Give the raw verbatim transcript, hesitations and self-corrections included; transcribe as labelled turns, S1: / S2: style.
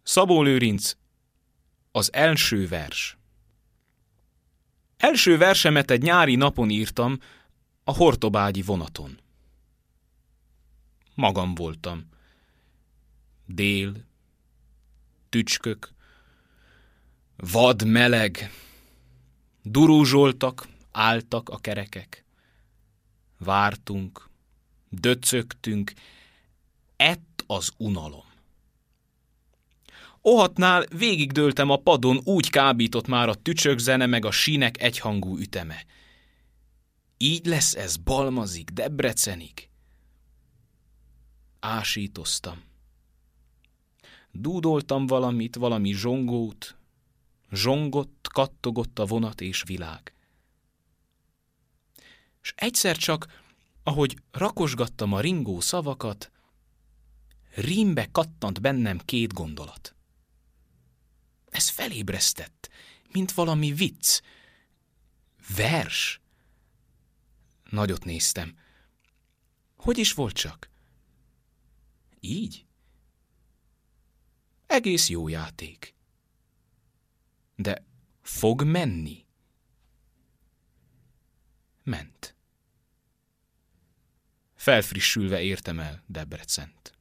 S1: Szabó Lőrinc, az első vers. Első versemet egy nyári napon írtam a hortobágyi vonaton. Magam voltam. Dél, tücskök, vad meleg, durúzsoltak, álltak a kerekek. Vártunk, döcögtünk, ett az unalom. Ohatnál végigdőltem a padon, úgy kábított már a tücsökzene meg a sínek egyhangú üteme. Így lesz ez Balmazig, Debrecenig. Ásítoztam. Dúdoltam valamit, valami zsongót. Zsongott, kattogott a vonat és világ. És egyszer csak, ahogy rakosgattam a ringó szavakat, rímbe kattant bennem két gondolat. Ez felébresztett, mint valami vicc. Vers. Nagyot néztem. Hogy is volt csak? Így? Egész jó játék. De fog menni? Ment. Felfrissülve értem el Debrecent.